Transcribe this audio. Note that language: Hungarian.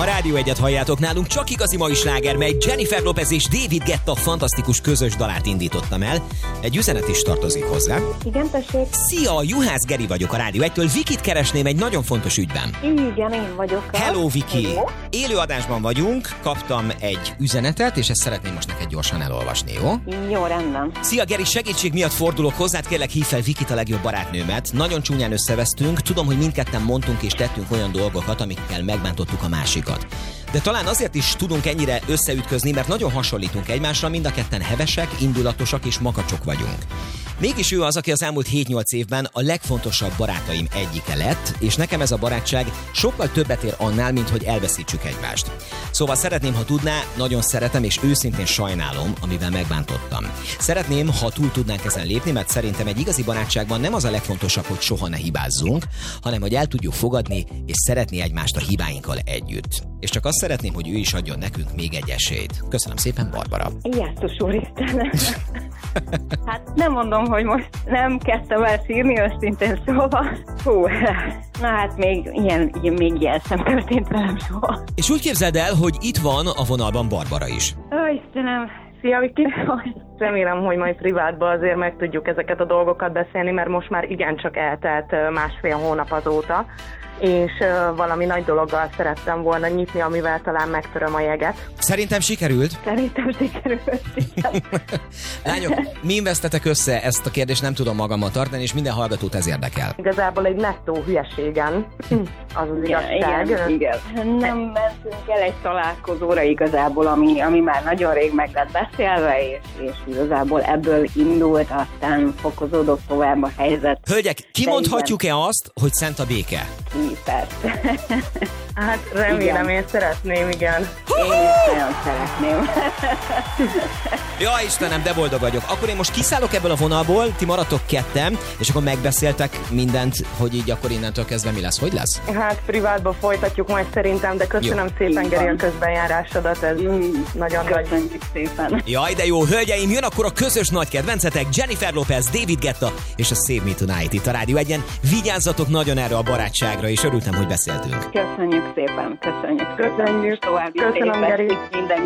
A Rádió 1-et halljátok, nálunk csak igazi mai sláger, mely Jennifer Lopez és David Guetta fantasztikus közös dalát indítottam el. Egy üzenet is tartozik hozzá. Igen, tessék. Szia, Juhász Geri vagyok a Rádió 1-től. Vikit keresném egy nagyon fontos ügyben. Igen, én vagyok. Hello, Viki! Hello. Élőadásban vagyunk, kaptam egy üzenetet, és ezt szeretném most neked gyorsan elolvasni, jó? Jó, rendben. Szia, Geri, segítség miatt fordulok hozzád, kérlek hívj fel Vikit, a legjobb barátnőmet. Nagyon csúnyán összevesztünk, tudom, hogy mindketten mondtunk és tettünk olyan dolgokat, amikkel megbántottuk a másikat. De talán azért is tudunk ennyire összeütközni, mert nagyon hasonlítunk egymásra, mind a ketten hevesek, indulatosak és makacsok vagyunk. Mégis ő az, aki az elmúlt 7-8 évben a legfontosabb barátaim egyike lett, és nekem ez a barátság sokkal többet ér annál, mint hogy elveszítsük egymást. Szóval szeretném, ha tudná, nagyon szeretem, és őszintén sajnálom, amivel megbántottam. Szeretném, ha túl tudnánk ezen lépni, mert szerintem egy igazi barátságban nem az a legfontosabb, hogy soha ne hibázzunk, hanem hogy el tudjuk fogadni és szeretni egymást a hibáinkkal együtt. És csak azt szeretném, hogy ő is adjon nekünk még egy esélyt. Köszönöm szépen, Barbara. Jézus úristen. Hát nem mondom, hogy most nem kezdtem el sírni, őszintén szóval. Hú, na hát még ilyen sem történt velem soha. És úgy képzeld el, hogy itt van a vonalban Barbara is. Ó, Istenem. Szia, Viki! Remélem, hogy majd privátban azért meg tudjuk ezeket a dolgokat beszélni, mert most már igencsak eltelt 1,5 hónap azóta, és valami nagy dologgal szerettem volna nyitni, amivel talán megtöröm a jeget. Szerintem sikerült. Szerintem sikerült. Lányok, mi invesztetek össze? Ezt a kérdést nem tudom magammal tartani, és minden hallgatót ez érdekel. Igazából egy nettó hülyeségen, az igazság. Igen. Nem mentünk el egy találkozóra igazából, ami már nagyon rég meg lett beszélve, és igazából ebből indult, aztán fokozódott tovább a helyzet. Hölgyek, kimondhatjuk-e azt, hogy szent a béke? Persze. Hát remélem, én szeretném, igen. Én is nagyon szeretném. Ja, Istenem, de boldog vagyok. Akkor én most kiszállok ebből a vonalból, ti maradtok ketten, és akkor megbeszéltek mindent, hogy így akkor innentől kezdve mi lesz, hogy lesz? Hát privátban folytatjuk majd szerintem, de köszönöm szépen, Geri, a közbenjárásodat, ez nagyon nagy. Köszönjük szépen. Jaj, de jó, hölgyeim, jön akkor a közös nagy kedvencetek, Jennifer Lopez, David Guetta és a Save Me Tonight itt a Rádió 1-en. Vigyázzatok nagyon erre a barátságra, és örültem, hogy beszéltünk. Köszönjük szépen, köszönjük. Köszönjük. További Köszönöm, Geri. minden